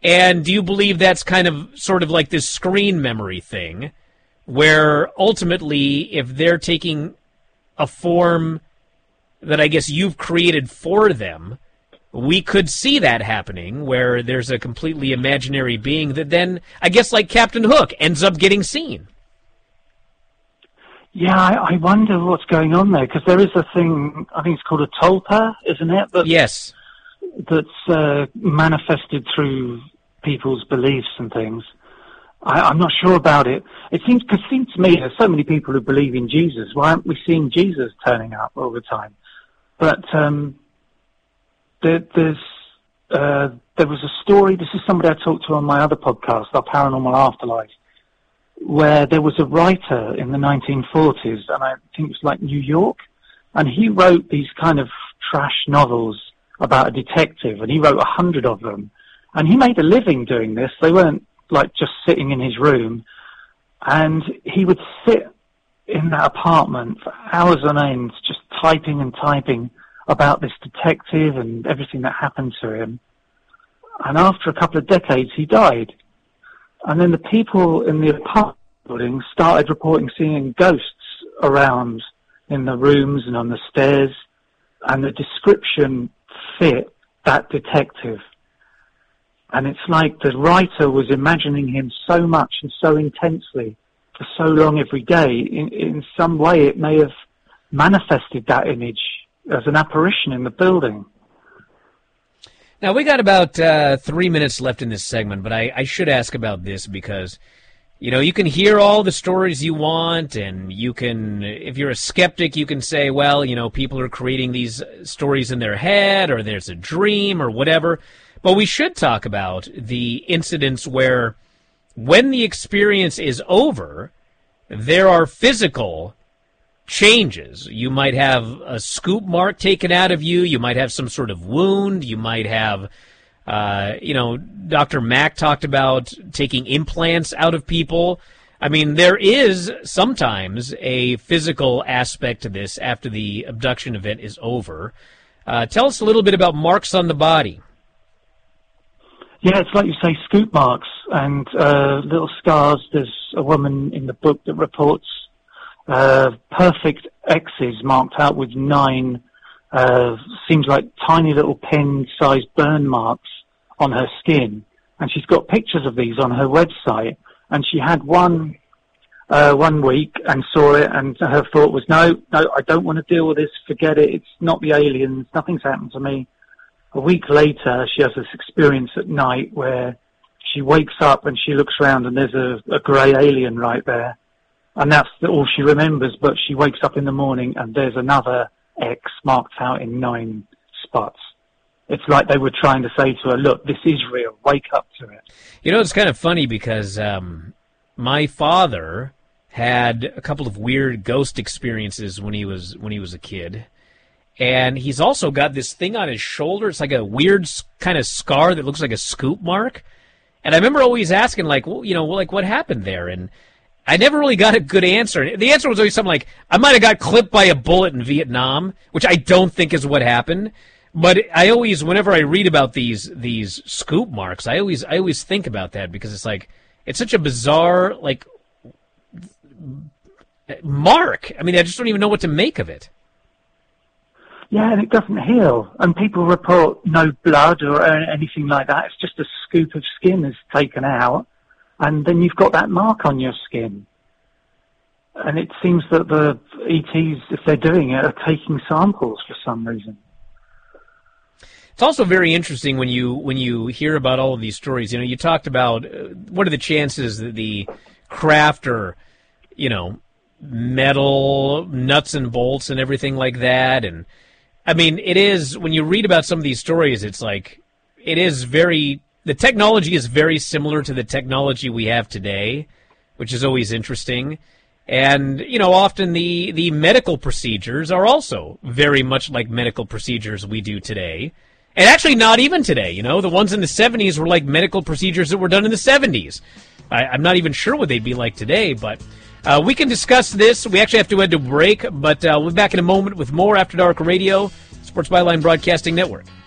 And do you believe that's kind of sort of like this screen memory thing, where ultimately if they're taking a form that I guess you've created for them, we could see that happening, where there's a completely imaginary being that then, I guess like Captain Hook, ends up getting seen? Yeah, I wonder what's going on there, because there is a thing, I think it's called a tulpa, isn't it? Yes. That's manifested through people's beliefs and things. I'm not sure about it. It seems to me there's so many people who believe in Jesus. Why aren't we seeing Jesus turning up all the time? But there was a story, this is somebody I talked to on my other podcast, Our Paranormal Afterlife, where there was a writer in the 1940s, and I think it was like New York, and he wrote these kind of trash novels about a detective, and he wrote 100 of them. And he made a living doing this. They weren't like just sitting in his room. And he would sit in that apartment for hours on end, just typing and typing about this detective and everything that happened to him. And after a couple of decades, he died. And then the people in the apartment building started reporting seeing ghosts around in the rooms and on the stairs. And the description fit that detective. And it's like the writer was imagining him so much and so intensely for so long every day. In some way, it may have manifested that image as an apparition in the building. Now, we got about 3 minutes left in this segment, but I should ask about this because, you know, you can hear all the stories you want, and you can, if you're a skeptic, you can say, well, you know, people are creating these stories in their head, or there's a dream, or whatever. But we should talk about the incidents where, when the experience is over, there are physical changes. You might have a scoop mark taken out of you. You might have some sort of wound. You might have, Dr. Mack talked about taking implants out of people. I mean, there is sometimes a physical aspect to this after the abduction event is over. Tell us a little bit about marks on the body. Yeah, it's like you say, scoop marks and little scars. There's a woman in the book that reports perfect X's marked out with 9, seems like tiny little pen-sized burn marks on her skin. And she's got pictures of these on her website. And she had one week and saw it, and her thought was, no, I don't want to deal with this, forget it, it's not the aliens, nothing's happened to me. A week later, she has this experience at night where she wakes up and she looks around and there's a grey alien right there. And that's all she remembers, but she wakes up in the morning and there's another X marked out in 9 spots. It's like they were trying to say to her, look, this is real, wake up to it. You know, it's kind of funny because my father had a couple of weird ghost experiences when he was a kid. And he's also got this thing on his shoulder. It's like a weird kind of scar that looks like a scoop mark. And I remember always asking, like, well, what happened there? And I never really got a good answer. The answer was always something like, I might have got clipped by a bullet in Vietnam, which I don't think is what happened. But I always, whenever I read about these scoop marks, I always think about that because it's like, it's such a bizarre, like, mark. I mean, I just don't even know what to make of it. Yeah, and it doesn't heal. And people report no blood or anything like that. It's just a scoop of skin is taken out, and then you've got that mark on your skin. And it seems that the ETs, if they're doing it, are taking samples for some reason. It's also very interesting when you hear about all of these stories. You know, you talked about what are the chances that the craft are, metal, nuts and bolts and everything like that. And I mean, it is, when you read about some of these stories, it's like, the technology is very similar to the technology we have today, which is always interesting. And, often the medical procedures are also very much like medical procedures we do today. And actually not even today, the ones in the 70s were like medical procedures that were done in the 70s. I'm not even sure what they'd be like today, but we can discuss this. We actually have to head to break, but we'll be back in a moment with more After Dark Radio, Sports Byline Broadcasting Network.